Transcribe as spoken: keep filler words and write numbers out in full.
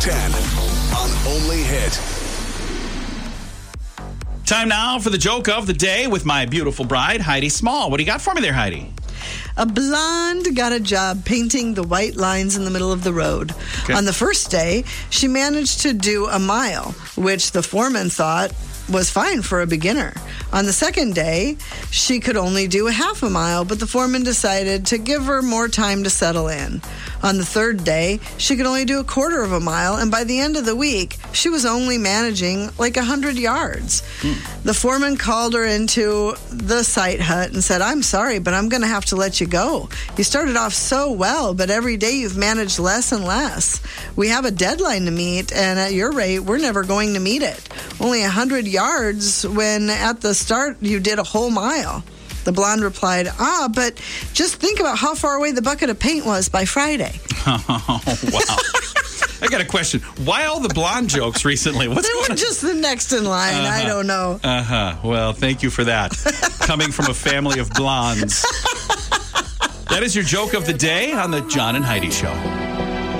ten on Only Hit. Time now for the joke of the day with my beautiful bride, Heidi Small. What do you got for me there, Heidi? A blonde got a job painting the white lines in the middle of the road. Okay. On the first day, she managed to do a mile, which the foreman thought was fine for a beginner. On the second day, she could only do a half a mile, but the foreman decided to give her more time to settle in. On the third day, she could only do a quarter of a mile, and by the end of the week, she was only managing like one hundred yards. Hmm. The foreman called her into the site hut and said, "I'm sorry, but I'm going to have to let you go. You started off so well, but every day you've managed less and less. We have a deadline to meet, and at your rate, we're never going to meet it. Only one hundred yards when at the start you did a whole mile." The blonde replied, "Ah, but just think about how far away the bucket of paint was by Friday." Oh, wow. I got a question. Why all the blonde jokes recently? What's They were just the next in line. Uh-huh. I don't know. Uh-huh. Well, thank you for that. Coming from a family of blondes. That is your joke of the day on the John and Heidi Show.